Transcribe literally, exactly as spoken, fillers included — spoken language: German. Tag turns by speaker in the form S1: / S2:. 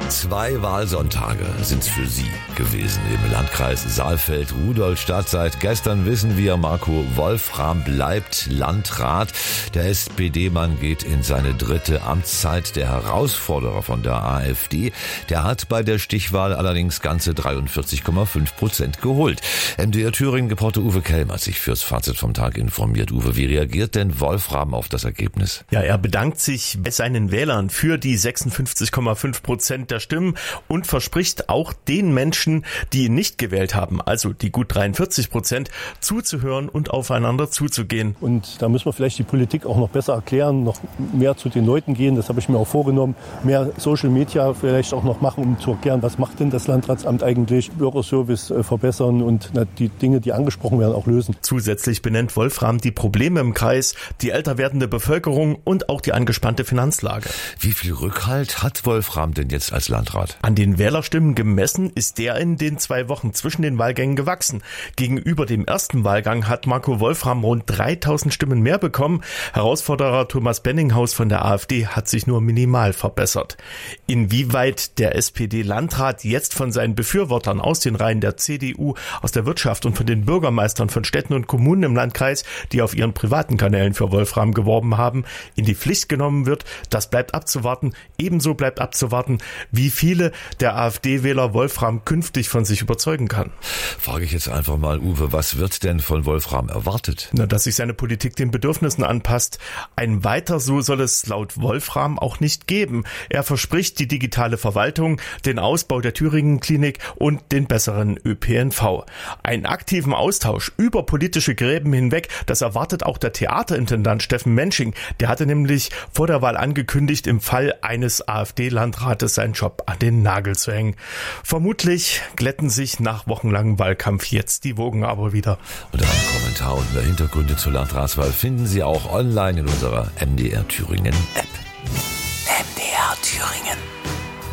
S1: Zwei Wahlsonntage sind es für Sie gewesen im Landkreis Saalfeld-Rudolstadt. Seit gestern wissen wir, Marco Wolfram bleibt Landrat. Der S P D-Mann geht in seine dritte Amtszeit. Der Herausforderer von der AfD, der hat bei der Stichwahl allerdings ganze dreiundvierzig Komma fünf Prozent geholt. M D R Thüringen-Reporter Uwe Kelm hat sich fürs Fazit vom Tag informiert. Uwe, wie reagiert denn Wolfram auf das Ergebnis?
S2: Ja, er bedankt sich bei seinen Wählern für die sechsundfünfzig Komma fünf Prozent der Stimmen und verspricht auch den Menschen, die ihn nicht gewählt haben, also die gut dreiundvierzig Prozent, zuzuhören und aufeinander zuzugehen.
S3: Und da müssen wir vielleicht die Politik auch noch besser erklären, noch mehr zu den Leuten gehen, das habe ich mir auch vorgenommen, mehr Social Media vielleicht auch noch machen, um zu erklären, was macht denn das Landratsamt eigentlich, Bürgerservice verbessern und die Dinge, die angesprochen werden, auch lösen.
S2: Zusätzlich benennt Wolfram die Probleme im Kreis, die älter werdende Bevölkerung und auch die angespannte Finanzlage.
S1: Wie viel Rückhalt hat Wolfram denn jetzt als Landrat?
S2: An den Wählerstimmen gemessen ist der in den zwei Wochen zwischen den Wahlgängen gewachsen. Gegenüber dem ersten Wahlgang hat Marco Wolfram rund dreitausend Stimmen mehr bekommen. Herausforderer Thomas Benninghaus von der AfD hat sich nur minimal verbessert. Inwieweit der S P D-Landrat jetzt von seinen Befürwortern aus den Reihen der C D U, aus der Wirtschaft und von den Bürgermeistern von Städten und Kommunen im Landkreis, die auf ihren privaten Kanälen für Wolfram geworben haben, in die Pflicht genommen wird, das bleibt abzuwarten. Ebenso bleibt abzuwarten, wie viele der AfD-Wähler Wolfram künftig von sich überzeugen kann.
S1: Frage ich jetzt einfach mal, Uwe, was wird denn von Wolfram erwartet?
S2: Na, dass sich seine Politik den Bedürfnissen anpasst. Ein Weiter so soll es laut Wolfram auch nicht geben. Er verspricht die digitale Verwaltung, den Ausbau der Thüringen-Klinik und den besseren Ö P N V. Einen aktiven Austausch über politische Gräben hinweg, das erwartet auch der Theaterintendant Steffen Mensching. Der hatte nämlich vor der Wahl angekündigt, im Fall eines AfD-Landrates seinen Job an den Nagel zu hängen. Vermutlich glätten sich nach wochenlangem Wahlkampf jetzt die Wogen aber wieder.
S1: Und einen Kommentar und mehr Hintergründe zur Landratswahl finden Sie auch online in unserer M D R Thüringen App.
S4: M D R Thüringen.